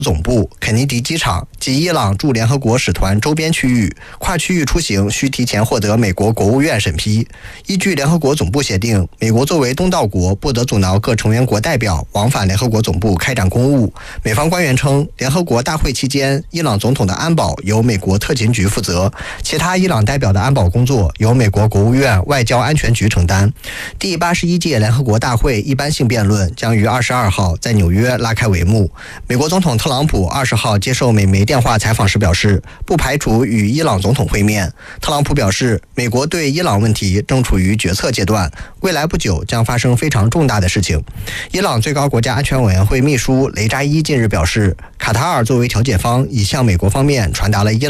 总部、肯尼迪机场及伊朗驻联合国使团周边区域，跨区域出行需提前获得美国国务院审批。依据联合国总部协定，美国作为东道国，不得阻挠各成员国代表往返联合国总部开展公务。美方官员称，联合国大会期间，伊朗总统的安保由美国特勤局负责，其他伊朗代表的安保工作由美国国务院外交安全局承担。第81届联合国大会一般性辩论将于22号在纽约拉开帷幕。美国总统特朗普20号接受美媒电话采访时表示，不排除与伊朗总统会面。特朗普表示，美国对伊朗问题正处于决策阶段，未来不久将发生非常重大的事情。伊朗最高国家安全委员会秘书雷扎伊近日表示，卡塔尔作为调解方已向美国方面传达了伊朗